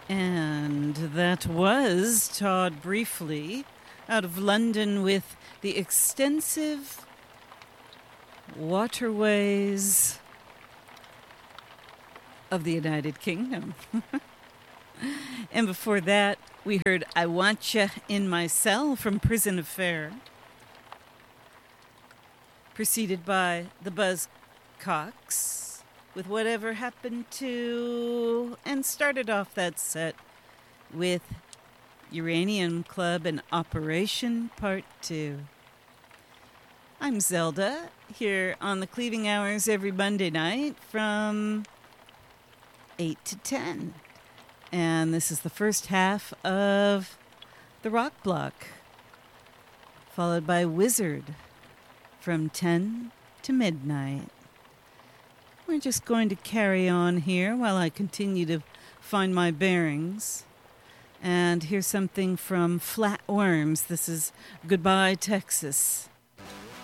And that was Todd Briefly out of London with the extensive waterways of the United Kingdom. And before that, we heard I Want Ya in My Cell from Prison Affair, preceded by the Buzzcocks with Whatever Happened To, and started off that set with Uranium Club and Operation Part 2. I'm Zelda, here on the Cleaving Hours every Monday night from 8 to 10. And this is the first half of the Rock Block, followed by Wizard from 10 to midnight. We're just going to carry on here while I continue to find my bearings. And here's something from Flatworms. This is Goodbye, Texas.